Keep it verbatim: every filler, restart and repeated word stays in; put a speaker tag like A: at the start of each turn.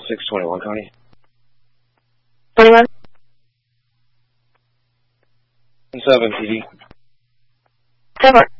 A: six twenty-one, Connie.
B: twenty-one?
A: seven, P D.
B: ten four.